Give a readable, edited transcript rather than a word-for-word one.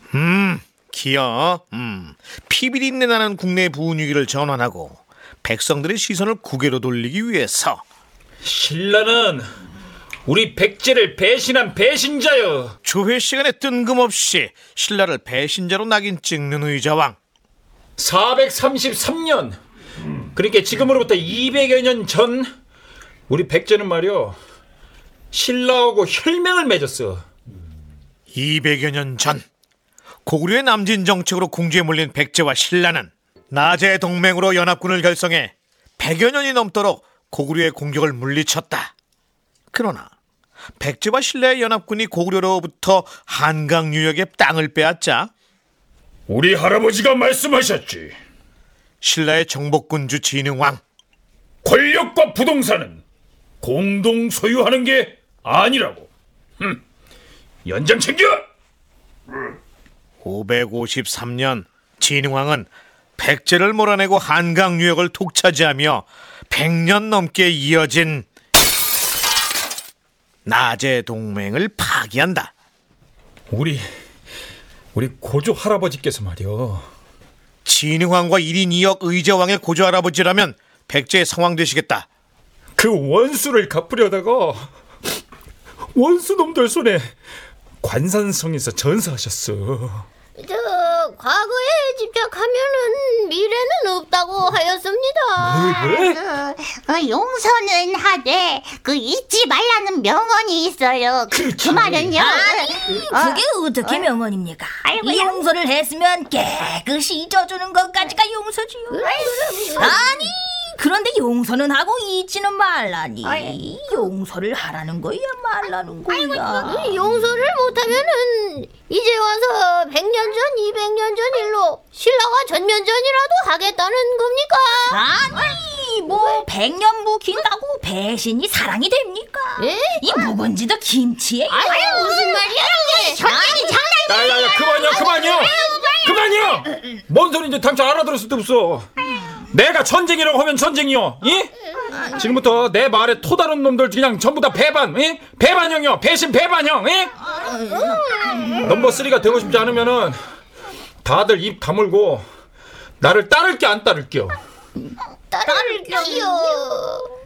기어. 피비린내 나는 국내 분위기를 전환하고 백성들의 시선을 국외로 돌리기 위해서 신라는 우리 백제를 배신한 배신자여. 조회 시간에 뜬금없이 신라를 배신자로 낙인 찍는 의자왕. 433년, 그러니까 지금으로부터 200여 년 전 우리 백제는 말이여 신라하고 혈맹을 맺었어. 200여 년 전 고구려의 남진 정책으로 궁지에 몰린 백제와 신라는 나제 동맹으로 연합군을 결성해 100여 년이 넘도록 고구려의 공격을 물리쳤다. 그러나 백제와 신라의 연합군이 고구려로부터 한강 유역의 땅을 빼앗자 우리 할아버지가 말씀하셨지. 신라의 정복군주 진흥왕, 권력과 부동산은 공동 소유하는 게 아니라고. 연장 챙겨. 553년 진흥왕은 백제를 몰아내고 한강 유역을 독차지하며 100년 넘게 이어진 나제 동맹을 파기한다. 우리 고조 할아버지께서 말이여, 진흥왕과 1인 2역 의제왕의 고조 할아버지라면 백제의 상황 되시겠다. 그 원수를 갚으려다가 원수놈들 손에 관산성에서 전사하셨어. 과거에 집착하면은 미래는 없다고 하였습니다. 용서는 하되 잊지 말라는 명언이 있어요. 그 말은요. 그게 어떻게 명언입니까? 이 용서를 했으면 깨끗이 잊어주는 것까지가 용서지요. 아니, 그런데 용서는 하고 잊지는 말라니. 용서를 하라는 거야, 말라는 거야. 용서를 못하면은 이제 와서 100년 전, 200년 전 일로 신라가 전면전이라도 하겠다는 겁니까? 아니, 뭐 100년 묵힌다고 배신이 사랑이 됩니까? 에? 이 묵은지도 김치에. 아유, 무슨 말이야 이게? 야야야, 그만요. 뭔 소리인지 당장 알아들을 수도 없어. 내가 전쟁이라고 하면 전쟁이요. 이? 지금부터 내 말에 토다른 놈들 그냥 전부 다 배반. 이? 배반형이요. 배신 배반형. 이? 넘버 3가 되고 싶지 않으면은 다들 입 다물고 나를 따를게 안 따를게요. 딸을요.